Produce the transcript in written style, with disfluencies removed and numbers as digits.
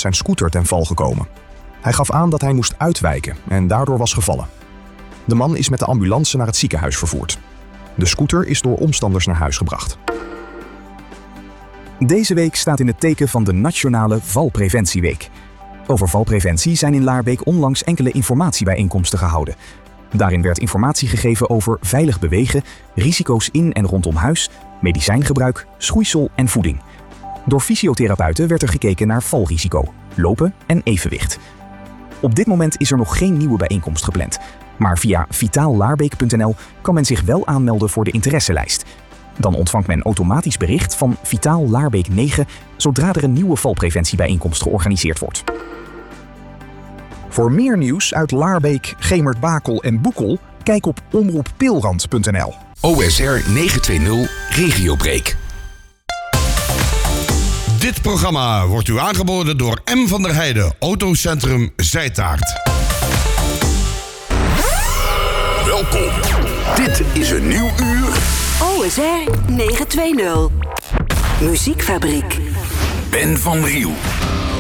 zijn scooter ten val gekomen. Hij gaf aan dat hij moest uitwijken en daardoor was gevallen. De man is met de ambulance naar het ziekenhuis vervoerd. De scooter is door omstanders naar huis gebracht. Deze week staat in het teken van de Nationale Valpreventieweek. Over valpreventie zijn in Laarbeek onlangs enkele informatiebijeenkomsten gehouden. Daarin werd informatie gegeven over veilig bewegen, risico's in en rondom huis, medicijngebruik, schoeisel en voeding. Door fysiotherapeuten werd er gekeken naar valrisico, lopen en evenwicht. Op dit moment is er nog geen nieuwe bijeenkomst gepland. Maar via vitaallaarbeek.nl kan men zich wel aanmelden voor de interesselijst. Dan ontvangt men automatisch bericht van Vitaal Laarbeek 9 zodra er een nieuwe valpreventiebijeenkomst georganiseerd wordt. Voor meer nieuws uit Laarbeek, Gemert-Bakel en Boekel, kijk op omroeppilrand.nl. OSR 920 Regiobreak. Dit programma wordt u aangeboden door M. van der Heijden, Autocentrum Zijtaart. Welkom. Dit is een nieuw uur. OSR 920. Muziekfabriek. Ben van Riel.